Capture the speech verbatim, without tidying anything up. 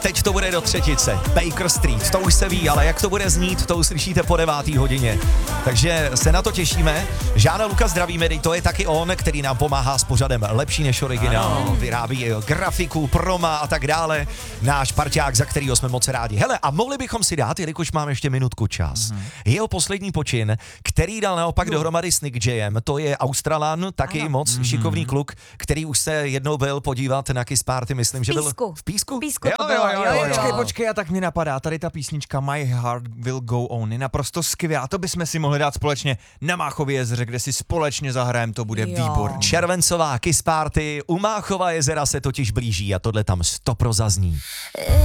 teď to bude do třetice. Baker Street, to už se ví, ale jak to bude znít, to uslyšíte po devátý hodině. Takže se na to těšíme. Žána Luka zdravíme, to je taky on, který nám pomáhá s pořadem Lepší než originál. Ano. Vyrábí grafiku, proma a tak dále. Náš parťák, za kterýho jsme moc rádi. Hele, a mohli bychom si dát, jelikož máme ještě minutku čas. Mm-hmm. Jeho poslední počin, který dal naopak no. dohromady s Nick Jayem, to je Australan, taky ano. moc mm-hmm. šikovný kluk, který už se jednou byl podívat na Kiss Party, myslím, že byl v Písku. V Písku jo, to bylo, jo, jo, jo, jo. Počkej, počkej, a tak mi napadá, tady ta písnička My Heart Will Go On je naprosto skvělá, to bychom si mohli dát společně na Máchově jezeře, kde si společně zahrajeme, to bude jo. výborný. Červencová Kiss Party, u Máchova jezera se totiž blíží a tohle tam stopro zazní.